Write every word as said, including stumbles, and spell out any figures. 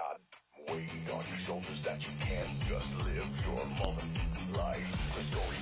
got weight on your shoulders that you can't just live your moment life. The story